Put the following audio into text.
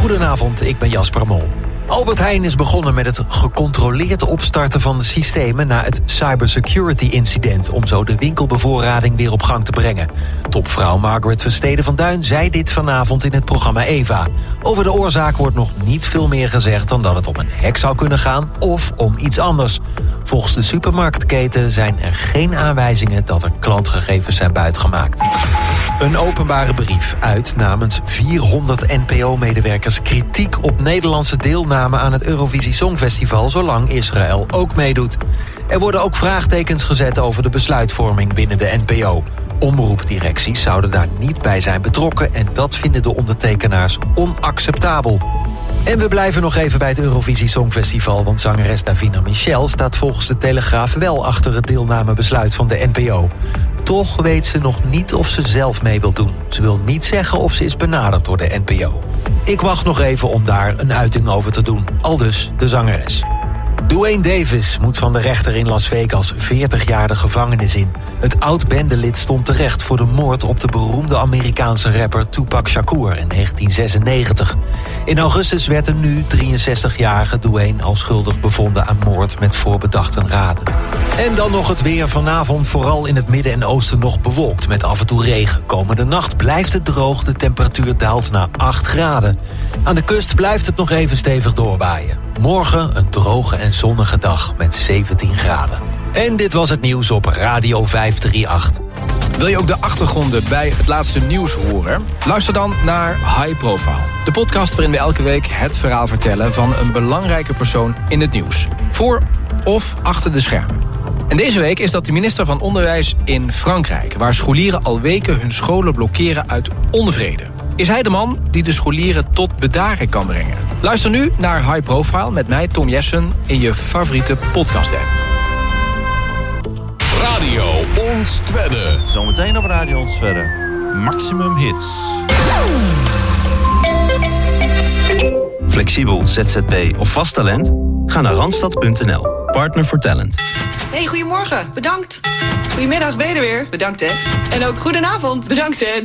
Goedenavond, ik ben Jasper Mol. Albert Heijn is begonnen met het gecontroleerd opstarten van de systemen na het cybersecurity-incident om zo de winkelbevoorrading weer op gang te brengen. Topvrouw Margaret Versteden van Duin zei dit vanavond in het programma Eva. Over de oorzaak wordt nog niet veel meer gezegd dan dat het om een hack zou kunnen gaan of om iets anders. Volgens de supermarktketen zijn er geen aanwijzingen dat er klantgegevens zijn buitgemaakt. Een openbare brief uit namens 400 NPO-medewerkers kritiek op Nederlandse deelname aan het Eurovisie Songfestival, zolang Israël ook meedoet. Er worden ook vraagtekens gezet over de besluitvorming binnen de NPO. Omroepdirecties zouden daar niet bij zijn betrokken en dat vinden de ondertekenaars onacceptabel. En we blijven nog even bij het Eurovisie Songfestival, want zangeres Davina Michel staat volgens de Telegraaf wel achter het deelnamebesluit van de NPO. Toch weet ze nog niet of ze zelf mee wil doen. Ze wil niet zeggen of ze is benaderd door de NPO. Ik wacht nog even om daar een uiting over te doen. Aldus de zangeres. Duane Davis moet van de rechter in Las Vegas 40 jaar de gevangenis in. Het oud-bendelid stond terecht voor de moord op de beroemde Amerikaanse rapper Tupac Shakur in 1996. In augustus werd de nu 63-jarige Duane al schuldig bevonden aan moord met voorbedachten raden. En dan nog het weer. Vanavond vooral in het midden en oosten nog bewolkt met af en toe regen. Komende nacht blijft het droog, de temperatuur daalt naar 8 graden. Aan de kust blijft het nog even stevig doorwaaien. Morgen een droge en zonnige dag met 17 graden. En dit was het nieuws op Radio 538. Wil je ook de achtergronden bij het laatste nieuws horen? Luister dan naar High Profile. De podcast waarin we elke week het verhaal vertellen van een belangrijke persoon in het nieuws. Voor of achter de schermen. En deze week is dat de minister van Onderwijs in Frankrijk, waar scholieren al weken hun scholen blokkeren uit onvrede. Is hij de man die de scholieren tot bedaren kan brengen? Luister nu naar High Profile met mij, Tom Jessen, in je favoriete podcast-app. Radio Ons Twedde. Zometeen op Radio Ons Twedde. Maximum hits. Flexibel, ZZP of vast talent? Ga naar Randstad.nl. Partner voor talent. Hey, goedemorgen. Bedankt. Goedemiddag, ben je er weer? Bedankt, hè. En ook goedenavond. Bedankt, hè.